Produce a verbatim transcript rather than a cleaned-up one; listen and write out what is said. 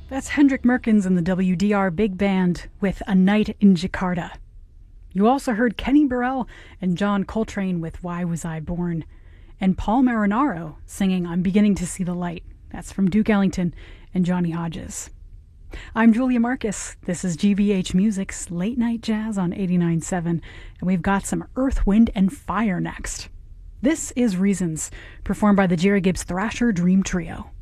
That's Hendrik Merkins and the W D R Big Band with A Night in Jakarta. You also heard Kenny Burrell and John Coltrane with Why Was I Born, and Paul Marinaro singing I'm Beginning to See the Light. That's from Duke Ellington and Johnny Hodges. I'm Julia Marcus. This is G B H Music's Late Night Jazz on eighty-nine point seven, and we've got some Earth, Wind, and Fire next. This is Reasons, performed by the Jerry Gibbs Thrasher Dream Trio.